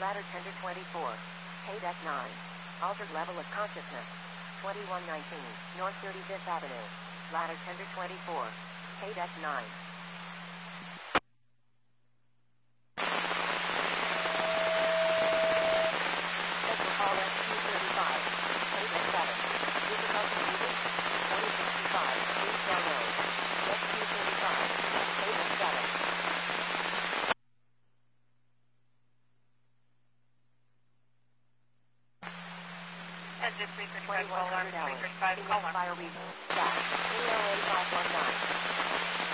Ladder Tender 24. Haydeck 9. Altered level of consciousness. 2119 North 35th Avenue. Ladder Tender 24. Haydeck 9. Central call SQ35. Haydeck 7. Difficulty music. 2065. Eastbound Road. SQ35. Haydeck 7. Engine 335, call arm 335, call arm. Fire region. Staff. AOA 519.